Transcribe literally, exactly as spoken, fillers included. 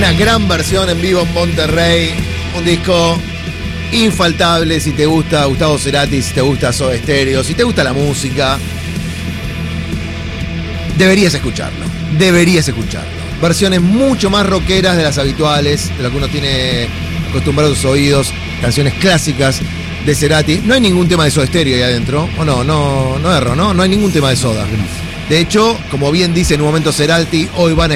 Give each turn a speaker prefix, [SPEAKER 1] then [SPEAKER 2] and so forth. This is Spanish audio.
[SPEAKER 1] Una gran versión en vivo en Monterrey. Un disco infaltable si te gusta Gustavo Cerati, si te gusta Soda Stereo, si te gusta la música. Deberías escucharlo. Deberías escucharlo. Versiones mucho más rockeras de las habituales, de lo que uno tiene acostumbrados sus oídos. Canciones clásicas de Cerati. No hay ningún tema de Soda Stereo ahí adentro. O no, no, no erro, ¿no? No hay ningún tema de Soda. De hecho, como bien dice en un momento Cerati, hoy van a